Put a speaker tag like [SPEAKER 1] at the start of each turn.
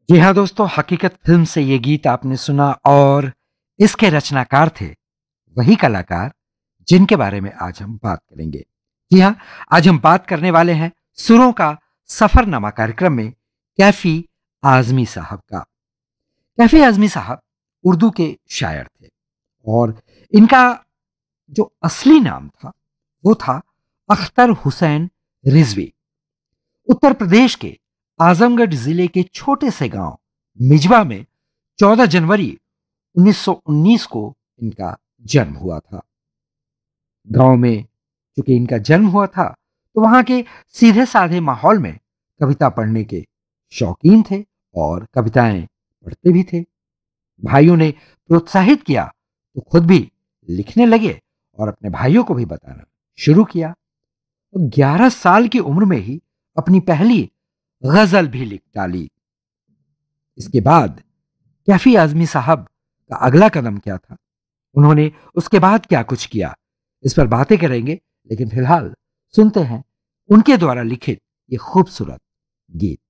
[SPEAKER 1] जी हाँ दोस्तों, हकीकत फिल्म से ये गीत आपने सुना और इसके रचनाकार थे वही कलाकार जिनके बारे में आज हम बात करेंगे। जी हाँ, आज हम बात करने वाले हैं सुरों का सफरनामा कार्यक्रम में कैफी आजमी साहब का। कैफी आजमी साहब उर्दू के शायर थे और इनका जो असली नाम था वो था अख्तर हुसैन रिजवी। उत्तर प्रदेश के आजमगढ़ जिले के छोटे से गांव मिजबा में 14 जनवरी 1919 को इनका जन्म हुआ था। गांव में चूंकि इनका जन्म हुआ था तो वहां के सीधे साधे माहौल में कविता पढ़ने के शौकीन थे और कविताएं पढ़ते भी थे। भाइयों ने प्रोत्साहित किया तो खुद भी लिखने लगे और अपने भाइयों को भी बताना शुरू किया। 11 साल की उम्र में ही अपनी पहली गजल भी लिख डाली। इसके बाद कैफी आजमी साहब का अगला कदम क्या था, उन्होंने उसके बाद क्या कुछ किया, इस पर बातें करेंगे। लेकिन फिलहाल सुनते हैं उनके द्वारा लिखित ये खूबसूरत गीत।